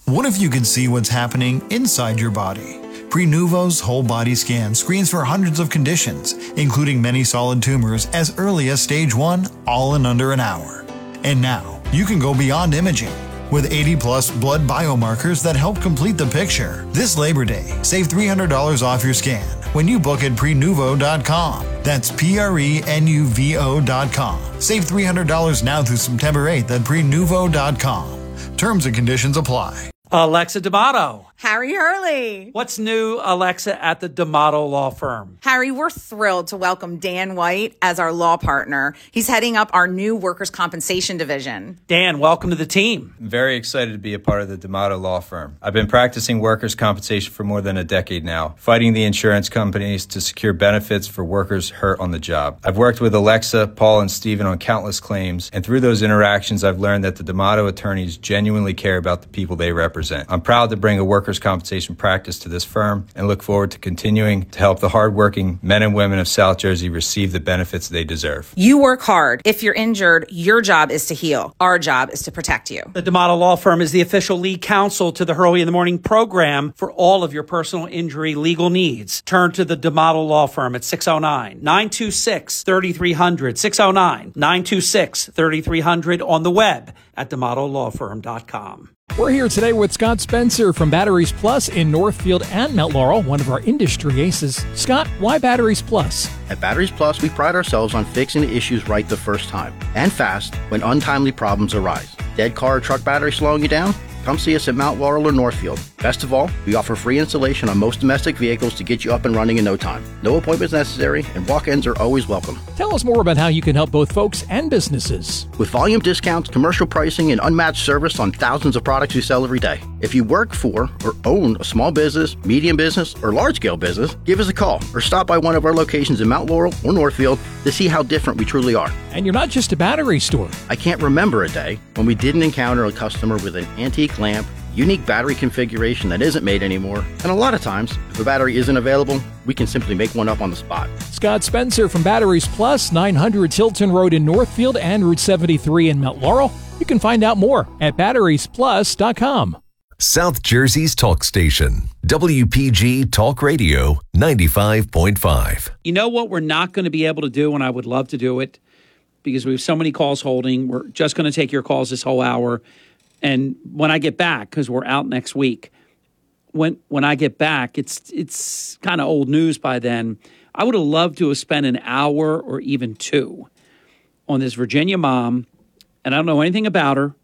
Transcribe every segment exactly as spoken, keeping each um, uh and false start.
What if you could see what's happening inside your body? Prenuvo's whole body scan screens for hundreds of conditions, including many solid tumors as early as stage one, all in under an hour. And now, you can go beyond imaging. With eighty plus blood biomarkers that help complete the picture. This Labor Day, save three hundred dollars off your scan when you book at prenuvo dot com. That's P R E N U V O dot com. Save three hundred dollars now through September eighth at prenuvo dot com. Terms and conditions apply. Alexa D'Amato. Harry Hurley. What's new, Alexa, at the D'Amato Law Firm? Harry, we're thrilled to welcome Dan White as our law partner. He's heading up our new workers' compensation division. Dan, welcome to the team. I'm very excited to be a part of the D'Amato Law Firm. I've been practicing workers' compensation for more than a decade now, fighting the insurance companies to secure benefits for workers hurt on the job. I've worked with Alexa, Paul, and Stephen on countless claims, and through those interactions, I've learned that the D'Amato attorneys genuinely care about the people they represent. I'm proud to bring a workers' compensation practice to this firm and look forward to continuing to help the hardworking men and women of South Jersey receive the benefits they deserve. You work hard. If you're injured, your job is to heal. Our job is to protect you. The D'Amato Law Firm is the official lead counsel to the Hurley in the Morning program for all of your personal injury legal needs. Turn to the D'Amato Law Firm at six oh nine, nine two six, three three zero zero, six oh nine, nine two six, three three zero zero on the web at d'amato law firm dot com. We're here today with Scott Spencer from Batteries Plus in Northfield and Mount Laurel, one of our industry aces. Scott, why Batteries Plus? At Batteries Plus, we pride ourselves on fixing the issues right the first time and fast when untimely problems arise. Dead car or truck battery slowing you down? Come see us at Mount Laurel or Northfield. Best of all, we offer free installation on most domestic vehicles to get you up and running in no time. No appointments necessary, and walk-ins are always welcome. Tell us more about how you can help both folks and businesses. With volume discounts, commercial pricing, and unmatched service on thousands of products we sell every day. If you work for or own a small business, medium business, or large-scale business, give us a call or stop by one of our locations in Mount Laurel or Northfield to see how different we truly are. And you're not just a battery store. I can't remember a day when we didn't encounter a customer with an antique lamp, unique battery configuration that isn't made anymore, and a lot of times, if a battery isn't available, we can simply make one up on the spot. Scott Spencer from Batteries Plus, nine hundred Tilton Road in Northfield and Route seventy-three in Mount Laurel. You can find out more at batteries plus dot com. South Jersey's talk station, W P G Talk Radio ninety-five point five. You know what we're not going to be able to do, and I would love to do it, because we have so many calls holding. We're just going to take your calls this whole hour. And when I get back, because we're out next week, when when I get back, it's it's kind of old news by then. I would have loved to have spent an hour or even two on this Virginia mom, and I don't know anything about her.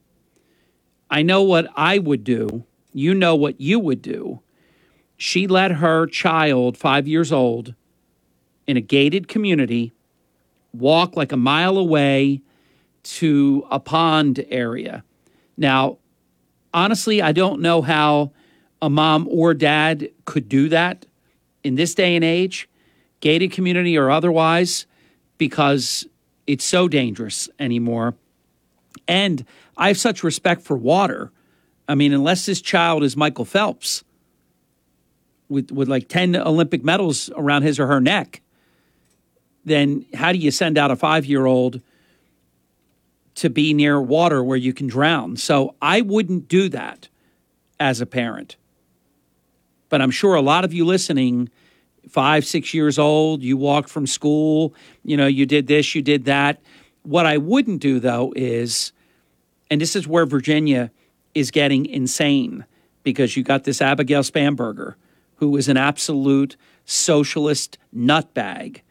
I know what I would do. You know what you would do. She let her child, five years old, in a gated community, walk like a mile away to a pond area. Now, honestly, I don't know how a mom or dad could do that in this day and age, gated community or otherwise, because it's so dangerous anymore. And I have such respect for water. I mean, unless this child is Michael Phelps with, with like ten Olympic medals around his or her neck, then how do you send out a five-year-old to be near water where you can drown? So I wouldn't do that as a parent. But I'm sure a lot of you listening, five, six years old, you walked from school, you know, you did this, you did that. What I wouldn't do, though, is, and this is where Virginia is getting insane, because you got this Abigail Spanberger, who is an absolute socialist nutbag.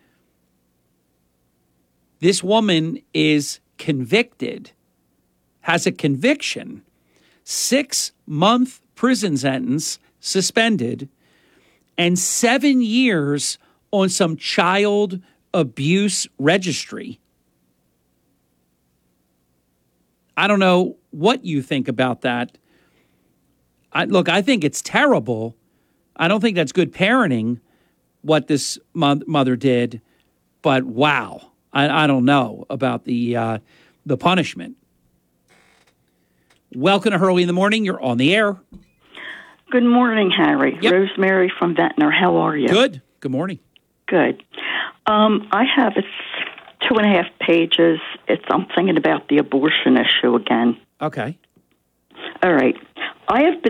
This woman is convicted, has a conviction, six-month prison sentence, suspended, and seven years on some child abuse registry. I don't know what you think about that. I, look, I think it's terrible. I don't think that's good parenting, what this mo- mother did, but wow. I, I don't know about the uh, the punishment. Welcome to Hurley in the Morning. You're on the air. Good morning, Harry. Yep. Rosemary from Ventnor. How are you? Good. Good morning. Good. Um, I have it's two and a half pages. It's I'm thinking about the abortion issue again. Okay. All right. I have been